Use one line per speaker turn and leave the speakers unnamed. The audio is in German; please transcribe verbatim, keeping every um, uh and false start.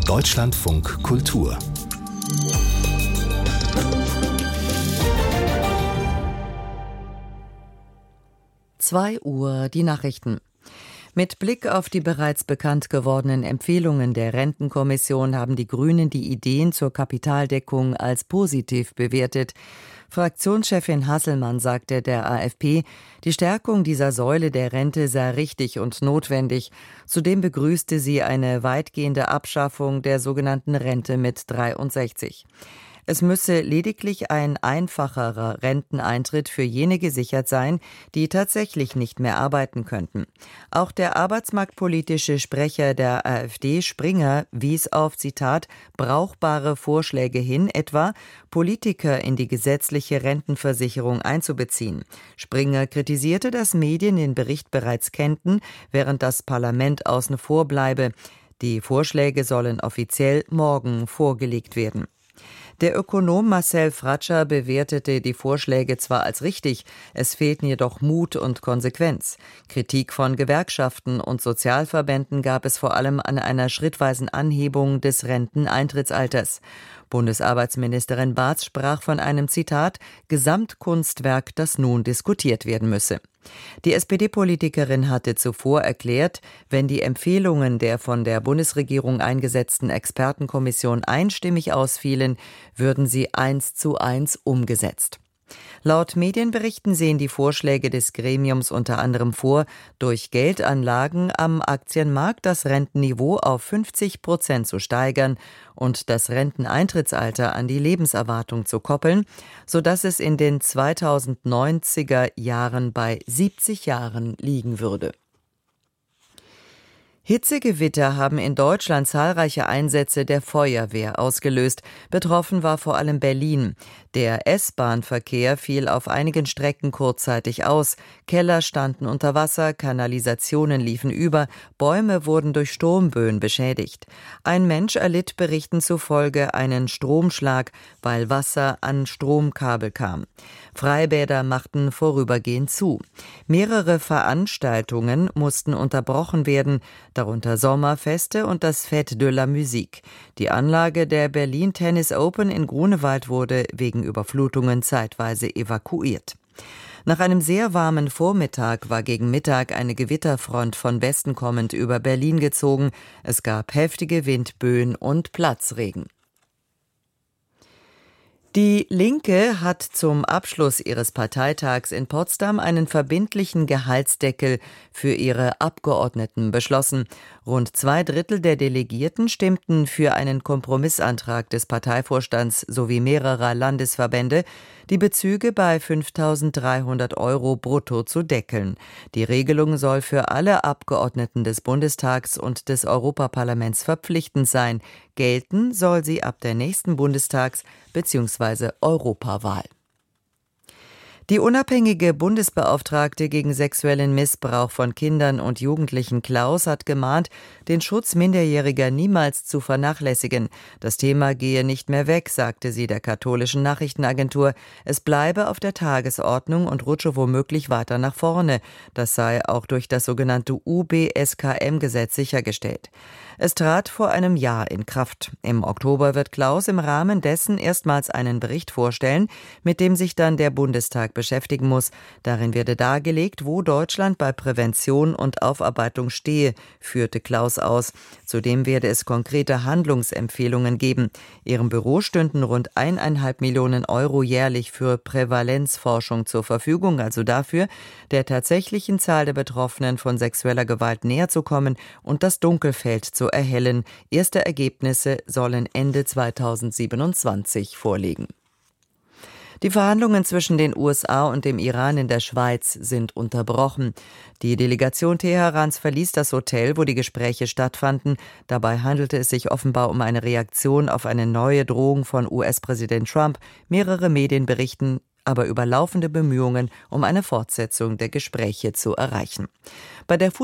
Deutschlandfunk Kultur.
zwei Uhr die Nachrichten. Mit Blick auf die bereits bekannt gewordenen Empfehlungen der Rentenkommission haben die Grünen die Ideen zur Kapitaldeckung als positiv bewertet. Fraktionschefin Hasselmann sagte der A F P, die Stärkung dieser Säule der Rente sei richtig und notwendig. Zudem begrüßte sie eine weitgehende Abschaffung der sogenannten Rente mit dreiundsechzig. Es müsse lediglich ein einfacherer Renteneintritt für jene gesichert sein, die tatsächlich nicht mehr arbeiten könnten. Auch der arbeitsmarktpolitische Sprecher der AfD, Springer, wies auf, Zitat, brauchbare Vorschläge hin, etwa Politiker in die gesetzliche Rentenversicherung einzubeziehen. Springer kritisierte, dass Medien den Bericht bereits kennten, während das Parlament außen vor bleibe. Die Vorschläge sollen offiziell morgen vorgelegt werden. Der Ökonom Marcel Fratscher bewertete die Vorschläge zwar als richtig, es fehlten jedoch Mut und Konsequenz. Kritik von Gewerkschaften und Sozialverbänden gab es vor allem an einer schrittweisen Anhebung des Renteneintrittsalters. Bundesarbeitsministerin Bartsch sprach von einem, Zitat, Gesamtkunstwerk, das nun diskutiert werden müsse. Die S P D-Politikerin hatte zuvor erklärt, wenn die Empfehlungen der von der Bundesregierung eingesetzten Expertenkommission einstimmig ausfielen, würden sie eins zu eins umgesetzt. Laut Medienberichten sehen die Vorschläge des Gremiums unter anderem vor, durch Geldanlagen am Aktienmarkt das Rentenniveau auf fünfzig Prozent zu steigern und das Renteneintrittsalter an die Lebenserwartung zu koppeln, sodass es in den zweitausendneunziger Jahren bei siebzig Jahren liegen würde. Hitzegewitter haben in Deutschland zahlreiche Einsätze der Feuerwehr ausgelöst. Betroffen war vor allem Berlin. Der S-Bahn-Verkehr fiel auf einigen Strecken kurzzeitig aus. Keller standen unter Wasser, Kanalisationen liefen über, Bäume wurden durch Sturmböen beschädigt. Ein Mensch erlitt Berichten zufolge einen Stromschlag, weil Wasser an Stromkabel kam. Freibäder machten vorübergehend zu. Mehrere Veranstaltungen mussten unterbrochen werden, darunter Sommerfeste und das Fête de la Musique. Die Anlage der Berlin Tennis Open in Grunewald wurde wegen Überflutungen zeitweise evakuiert. Nach einem sehr warmen Vormittag war gegen Mittag eine Gewitterfront von Westen kommend über Berlin gezogen. Es gab heftige Windböen und Platzregen. Die Linke hat zum Abschluss ihres Parteitags in Potsdam einen verbindlichen Gehaltsdeckel für ihre Abgeordneten beschlossen. Rund zwei Drittel der Delegierten stimmten für einen Kompromissantrag des Parteivorstands sowie mehrerer Landesverbände, die Bezüge bei fünftausenddreihundert Euro brutto zu deckeln. Die Regelung soll für alle Abgeordneten des Bundestags und des Europaparlaments verpflichtend sein. Gelten soll sie ab der nächsten Bundestags- bzw. Europawahl. Die unabhängige Bundesbeauftragte gegen sexuellen Missbrauch von Kindern und Jugendlichen Klaus hat gemahnt, den Schutz Minderjähriger niemals zu vernachlässigen. Das Thema gehe nicht mehr weg, sagte sie der katholischen Nachrichtenagentur. Es bleibe auf der Tagesordnung und rutsche womöglich weiter nach vorne. Das sei auch durch das sogenannte U B S K M-Gesetz sichergestellt. Es trat vor einem Jahr in Kraft. Im Oktober wird Klaus im Rahmen dessen erstmals einen Bericht vorstellen, mit dem sich dann der Bundestag beschäftigen muss. Darin werde dargelegt, wo Deutschland bei Prävention und Aufarbeitung stehe, führte Klaus aus. Zudem werde es konkrete Handlungsempfehlungen geben. Ihrem Büro stünden rund eineinhalb Millionen Euro jährlich für Prävalenzforschung zur Verfügung, also dafür, der tatsächlichen Zahl der Betroffenen von sexueller Gewalt näher zu kommen und das Dunkelfeld zu erhellen. Erste Ergebnisse sollen Ende zweitausendsiebenundzwanzig vorliegen. Die Verhandlungen zwischen den U S A und dem Iran in der Schweiz sind unterbrochen. Die Delegation Teherans verließ das Hotel, wo die Gespräche stattfanden. Dabei handelte es sich offenbar um eine Reaktion auf eine neue Drohung von U S-Präsident Trump. Mehrere Medien berichten aber über laufende Bemühungen, um eine Fortsetzung der Gespräche zu erreichen. Bei der